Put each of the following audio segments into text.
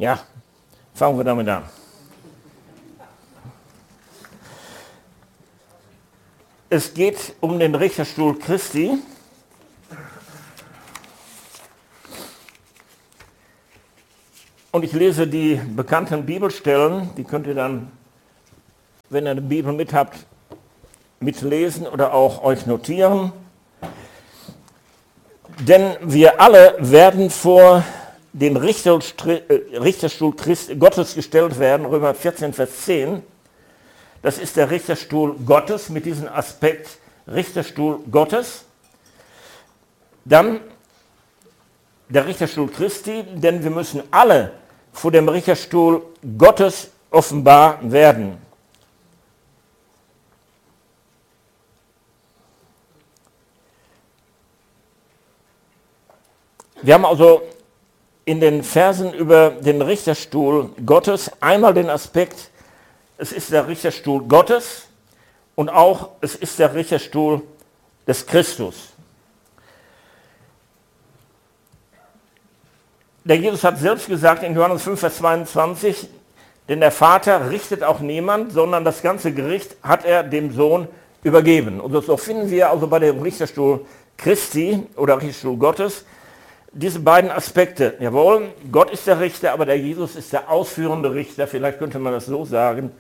Ja, fangen wir damit an. Es geht um den Richterstuhl Christi. Und ich lese die bekannten Bibelstellen, die könnt ihr dann, wenn ihr eine Bibel mit habt, mitlesen oder auch euch notieren. Denn wir alle werden vor den Richterstuhl Gottes gestellt werden, Römer 14, Vers 10. Das ist der Richterstuhl Gottes mit diesem Aspekt Richterstuhl Gottes. Dann der Richterstuhl Christi, denn wir müssen alle vor dem Richterstuhl Gottes offenbar werden. Wir haben also in den Versen über den Richterstuhl Gottes einmal den Aspekt, es ist der Richterstuhl Gottes und auch es ist der Richterstuhl des Christus. Der Jesus hat selbst gesagt in Johannes 5, Vers 22, denn der Vater richtet auch niemand, sondern das ganze Gericht hat er dem Sohn übergeben. Und so finden wir also bei dem Richterstuhl Christi oder Richterstuhl Gottes diese beiden Aspekte. Jawohl, Gott ist der Richter, aber der Jesus ist der ausführende Richter, vielleicht könnte man das so sagen,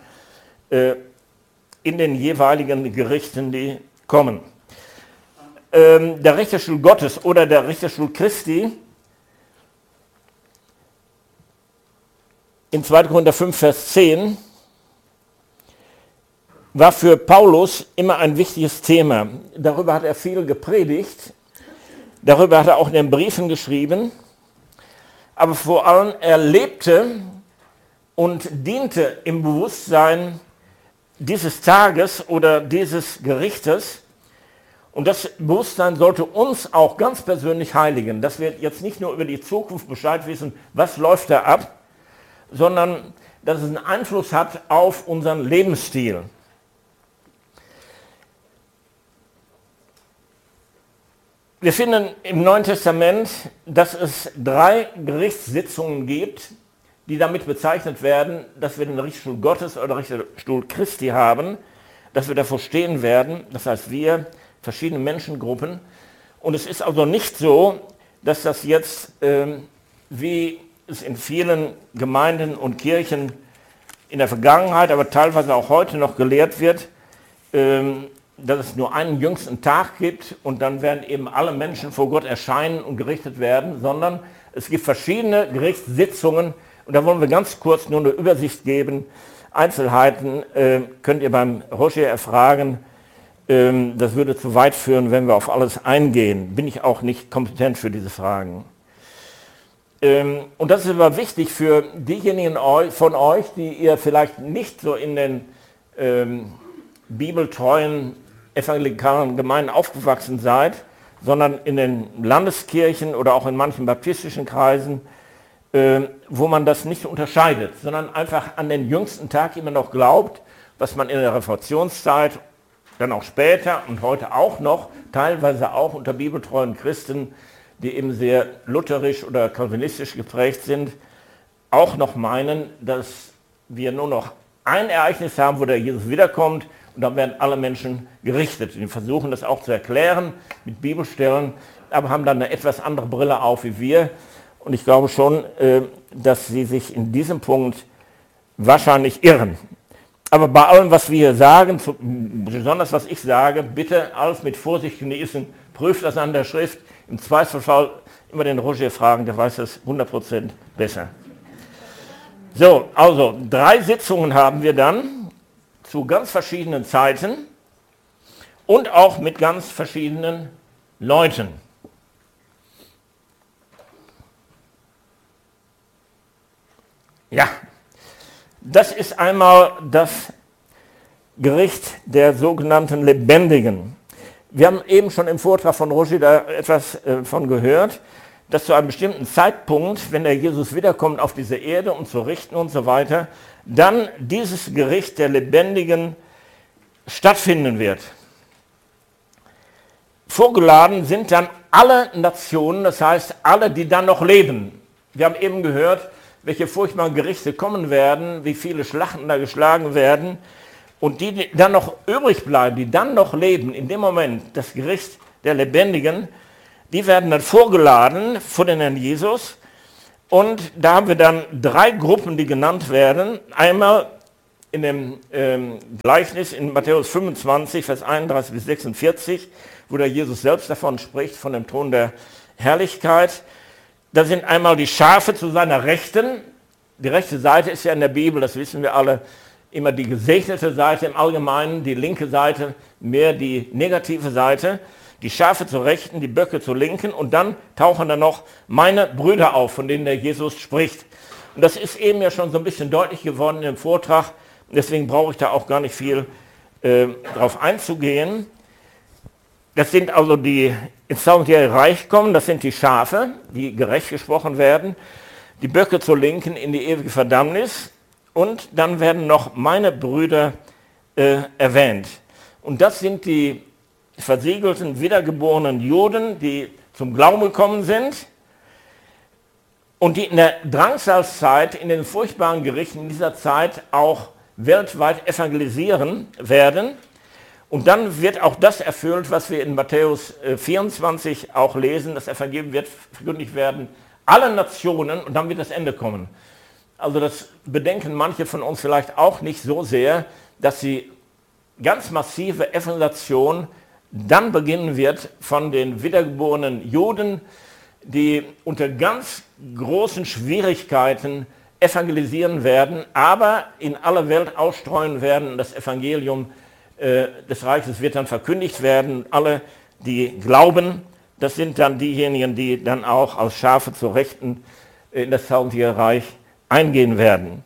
in den jeweiligen Gerichten, die kommen. Der Richterstuhl Gottes oder der Richterstuhl Christi in 2. Korinther 5, Vers 10 war für Paulus immer ein wichtiges Thema. Darüber hat er viel gepredigt, darüber hat er auch in den Briefen geschrieben, aber vor allem er lebte und diente im Bewusstsein dieses Tages oder dieses Gerichtes. Und das Bewusstsein sollte uns auch ganz persönlich heiligen, dass wir jetzt nicht nur über die Zukunft Bescheid wissen, was läuft da ab, sondern dass es einen Einfluss hat auf unseren Lebensstil. Wir finden im Neuen Testament, dass es 3 Gerichtssitzungen gibt, die damit bezeichnet werden, dass wir den Richterstuhl Gottes oder Richterstuhl Christi haben, dass wir davor stehen werden, das heißt wir, verschiedene Menschengruppen. Und es ist also nicht so, dass das jetzt, wie es in vielen Gemeinden und Kirchen in der Vergangenheit, aber teilweise auch heute noch gelehrt wird, dass es nur einen jüngsten Tag gibt und dann werden eben alle Menschen vor Gott erscheinen und gerichtet werden, sondern es gibt verschiedene Gerichtssitzungen und da wollen wir ganz kurz nur eine Übersicht geben. Einzelheiten könnt ihr beim Roger erfragen. Das würde zu weit führen, wenn wir auf alles eingehen. Bin ich auch nicht kompetent für diese Fragen. Und das ist aber wichtig für diejenigen von euch, die ihr vielleicht nicht so in den bibeltreuen evangelikalen Gemeinden aufgewachsen seid, sondern in den Landeskirchen oder auch in manchen baptistischen Kreisen, wo man das nicht unterscheidet, sondern einfach an den jüngsten Tag immer noch glaubt, was man in der Reformationszeit, dann auch später und heute auch noch, teilweise auch unter bibeltreuen Christen, die eben sehr lutherisch oder kalvinistisch geprägt sind, auch noch meinen, dass wir nur noch ein Ereignis haben, wo der Jesus wiederkommt und dann werden alle Menschen gerichtet. Die versuchen das auch zu erklären mit Bibelstellen, aber haben dann eine etwas andere Brille auf wie wir. Und ich glaube schon, dass sie sich in diesem Punkt wahrscheinlich irren. Aber bei allem, was wir hier sagen, besonders was ich sage, bitte alles mit Vorsicht genießen, prüft das an der Schrift. Im Zweifelsfall immer den Roger fragen, der weiß es 100% besser. So, also 3 Sitzungen haben wir dann zu ganz verschiedenen Zeiten und auch mit ganz verschiedenen Leuten. Ja, das ist einmal das Gericht der sogenannten Lebendigen. Wir haben eben schon im Vortrag von Roger da etwas von gehört, dass zu einem bestimmten Zeitpunkt, wenn der Jesus wiederkommt auf diese Erde, um zu richten und so weiter, dann dieses Gericht der Lebendigen stattfinden wird. Vorgeladen sind dann alle Nationen, das heißt alle, die dann noch leben. Wir haben eben gehört, welche furchtbaren Gerichte kommen werden, wie viele Schlachten da geschlagen werden. Und die dann noch übrig bleiben, die dann noch leben, in dem Moment, das Gericht der Lebendigen, die werden dann vorgeladen vor den Herrn Jesus. Und da haben wir dann 3 Gruppen, die genannt werden. Einmal in dem Gleichnis in Matthäus 25, Vers 31 bis 46, wo der Jesus selbst davon spricht, von dem Thron der Herrlichkeit. Da sind einmal die Schafe zu seiner Rechten. Die rechte Seite ist ja in der Bibel, das wissen wir alle, immer die gesegnete Seite im Allgemeinen, die linke Seite mehr die negative Seite. Die Schafe zur Rechten, die Böcke zur Linken und dann tauchen da noch meine Brüder auf, von denen der Jesus spricht. Und das ist eben ja schon so ein bisschen deutlich geworden im Vortrag, deswegen brauche ich da auch gar nicht viel drauf einzugehen. Das sind also die ins tausendjährige Reich kommen, das sind die Schafe, die gerecht gesprochen werden, die Böcke zur Linken in die ewige Verdammnis und dann werden noch meine Brüder erwähnt. Und das sind die versiegelten, wiedergeborenen Juden, die zum Glauben gekommen sind und die in der Drangsalzzeit, in den furchtbaren Gerichten in dieser Zeit auch weltweit evangelisieren werden. Und dann wird auch das erfüllt, was wir in Matthäus 24 auch lesen. Das Evangelium wird verkündigt werden, alle Nationen, und dann wird das Ende kommen. Also das bedenken manche von uns vielleicht auch nicht so sehr, dass die ganz massive Evangelisation dann beginnen wird von den wiedergeborenen Juden, die unter ganz großen Schwierigkeiten evangelisieren werden, aber in aller Welt ausstreuen werden. Das Evangelium des Reiches wird dann verkündigt werden. Alle, die glauben, das sind dann diejenigen, die dann auch als Schafe zur Rechten in das tausendjährige Reich eingehen werden.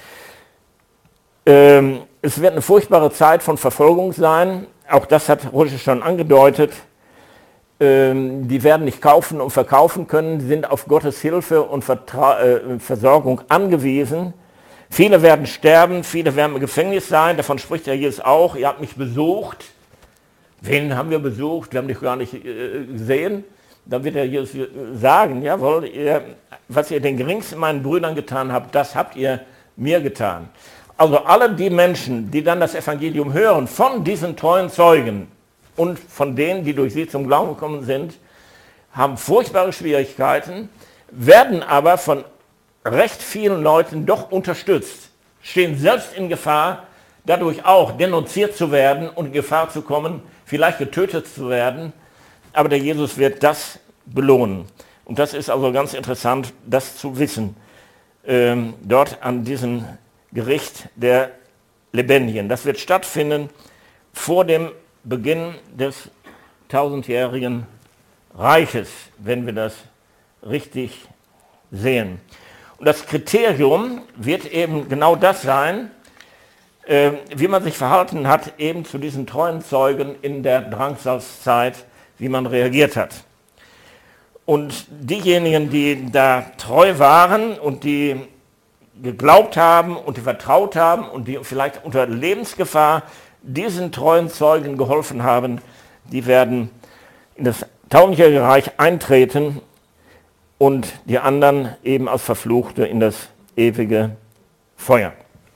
Es wird eine furchtbare Zeit von Verfolgung sein. Auch das hat Roger schon angedeutet. Die werden nicht kaufen und verkaufen können, die sind auf Gottes Hilfe und Versorgung angewiesen. Viele werden sterben, viele werden im Gefängnis sein, davon spricht der Jesus auch. Ihr habt mich besucht. Wen haben wir besucht? Wir haben dich gar nicht gesehen. Dann wird der Jesus sagen, jawohl, was ihr den geringsten meinen Brüdern getan habt, das habt ihr mir getan. Also alle die Menschen, die dann das Evangelium hören, von diesen treuen Zeugen und von denen, die durch sie zum Glauben gekommen sind, haben furchtbare Schwierigkeiten, werden aber von recht vielen Leuten doch unterstützt, stehen selbst in Gefahr, dadurch auch denunziert zu werden und in Gefahr zu kommen, vielleicht getötet zu werden. Aber der Jesus wird das belohnen. Und das ist also ganz interessant, das zu wissen, dort an diesem Gericht der Lebendigen. Das wird stattfinden vor dem Beginn des tausendjährigen Reiches, wenn wir das richtig sehen. Und das Kriterium wird eben genau das sein, wie man sich verhalten hat, eben zu diesen treuen Zeugen in der Drangsalzzeit, wie man reagiert hat. Und diejenigen, die da treu waren und die geglaubt haben und die vertraut haben und die vielleicht unter Lebensgefahr diesen treuen Zeugen geholfen haben, die werden in das tausendjährige Reich eintreten und die anderen eben als Verfluchte in das ewige Feuer.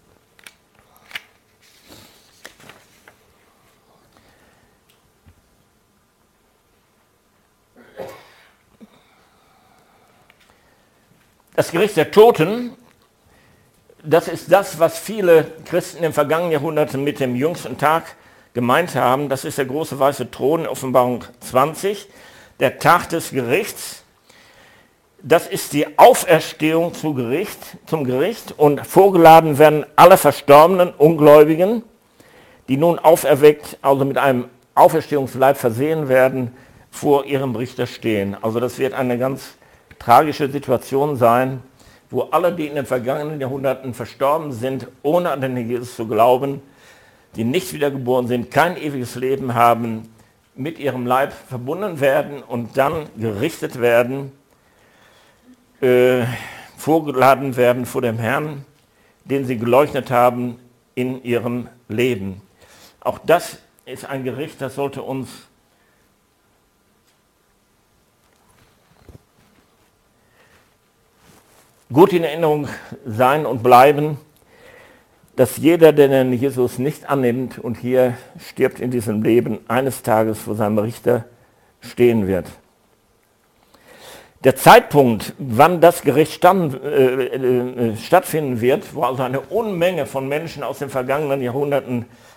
Das Gericht der Toten, das ist das, was viele Christen im vergangenen Jahrhundert mit dem jüngsten Tag gemeint haben. Das ist der große weiße Thron in Offenbarung 20, der Tag des Gerichts. Das ist die Auferstehung zum Gericht und vorgeladen werden alle verstorbenen Ungläubigen, die nun auferweckt, also mit einem Auferstehungsleib versehen werden, vor ihrem Richter stehen. Also das wird eine ganz tragische Situation sein, wo alle, die in den vergangenen Jahrhunderten verstorben sind, ohne an den Jesus zu glauben, die nicht wiedergeboren sind, kein ewiges Leben haben, mit ihrem Leib verbunden werden und dann gerichtet werden, vorgeladen werden vor dem Herrn, den sie geleugnet haben in ihrem Leben. Auch das ist ein Gericht, das sollte uns gut in Erinnerung sein und bleiben, dass jeder, der den Jesus nicht annimmt und hier stirbt in diesem Leben, eines Tages vor seinem Richter stehen wird. Der Zeitpunkt, wann das Gericht stattfinden wird, wo also eine Unmenge von Menschen aus den vergangenen Jahrhunderten